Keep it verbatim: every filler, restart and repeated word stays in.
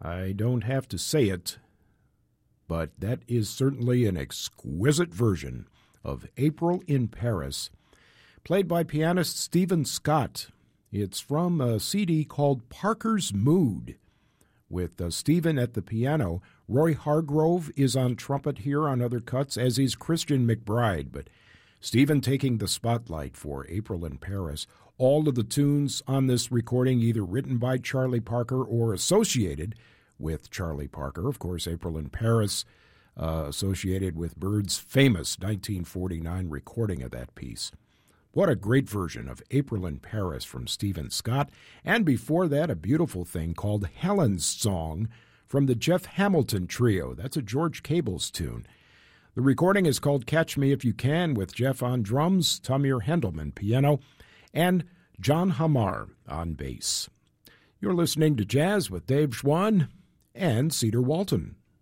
I don't have to say it, but that is certainly an exquisite version of April in Paris, played by pianist Stephen Scott. It's from a C D called Parker's Mood, with uh, Stephen at the piano. Roy Hargrove is on trumpet here on other cuts, as is Christian McBride, but Stephen taking the spotlight for April in Paris. All of the tunes on this recording either written by Charlie Parker or associated with Charlie Parker. Of course, April in Paris, uh, associated with Bird's famous nineteen forty-nine recording of that piece. What a great version of April in Paris from Stephen Scott. And before that, a beautiful thing called Helen's Song from the Jeff Hamilton Trio. That's a George Cable's tune. The recording is called Catch Me If You Can, with Jeff on drums, Tamir Hendelman piano, and John Hamar on bass. You're listening to Jazz with Dave Schwann and Cedar Walton.